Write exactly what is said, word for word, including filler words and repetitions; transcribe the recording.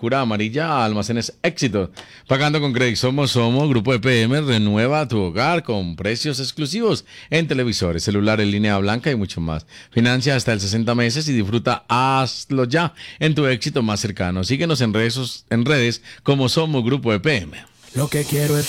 locura amarilla a Almacenes Éxito. Pagando con crédito Somos Somos, Grupo E P M renueva tu hogar con precios exclusivos en televisores, celulares, línea blanca y mucho más. Financia hasta el sesenta meses y disfruta hazlo ya en tu Éxito más cercano. Síguenos en redes, en redes como Somos Grupo E P M. Lo que quiero es